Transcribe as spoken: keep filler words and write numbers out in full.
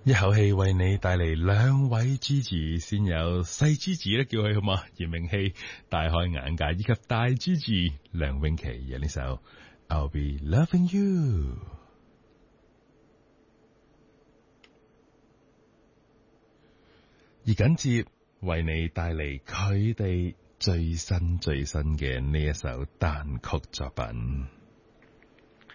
一口氣為你帶嚟兩位 Gigi， 先有細 Gigi 咧，叫佢好嘛？炎明熹大開眼界，以及大 Gigi 梁詠琪嘅呢首 I'll Be Loving You。而緊接為你帶嚟佢哋最新最新嘅呢一首單曲作品。